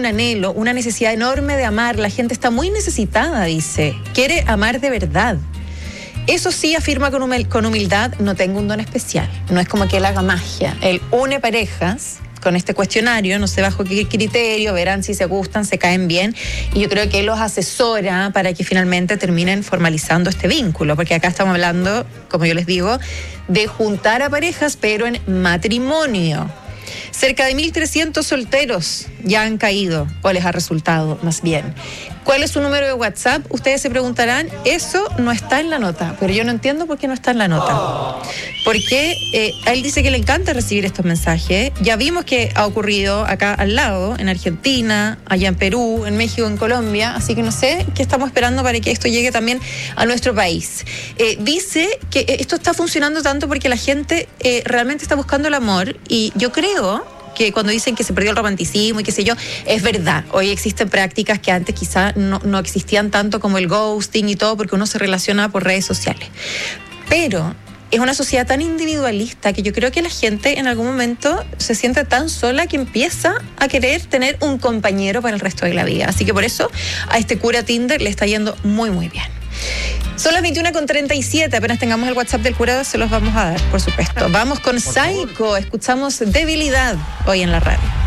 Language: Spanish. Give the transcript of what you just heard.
un anhelo, una necesidad enorme de amar. La gente está muy necesitada, dice. Quiere amar de verdad. Eso sí, afirma con humildad, no tengo un don especial. No es como que él haga magia. Él une parejas con este cuestionario, no sé bajo qué criterio, verán si se gustan, se caen bien, y yo creo que él los asesora para que finalmente terminen formalizando este vínculo, porque acá estamos hablando, como yo les digo, de juntar a parejas, pero en matrimonio. Cerca de 1.300 solteros ya han caído, o les ha resultado más bien. ¿Cuál es su número de WhatsApp? Ustedes se preguntarán, eso no está en la nota, pero yo no entiendo por qué no está en la nota. Porque a él dice que le encanta recibir estos mensajes. Ya vimos que ha ocurrido acá al lado, en Argentina, allá en Perú, en México, en Colombia, así que no sé qué estamos esperando para que esto llegue también a nuestro país. Dice que esto está funcionando tanto porque la gente realmente está buscando el amor, y yo creo que cuando dicen que se perdió el romanticismo y qué sé yo, es verdad. Hoy existen prácticas que antes quizá no existían tanto, como el ghosting y todo, porque uno se relaciona por redes sociales. Pero es una sociedad tan individualista que yo creo que la gente en algún momento se siente tan sola que empieza a querer tener un compañero para el resto de la vida. Así que por eso a este cura Tinder le está yendo muy, muy bien. Son las 21:37, apenas tengamos el WhatsApp del curado se los vamos a dar, por supuesto. Vamos con Psycho, escuchamos Debilidad hoy en la radio.